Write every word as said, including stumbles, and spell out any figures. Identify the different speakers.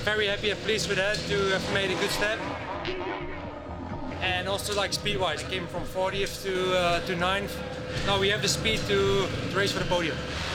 Speaker 1: very happy and pleased with that to have made a good step. And also like speed-wise, came from fortieth to uh, to ninth. Now we have the speed to, to race for the podium.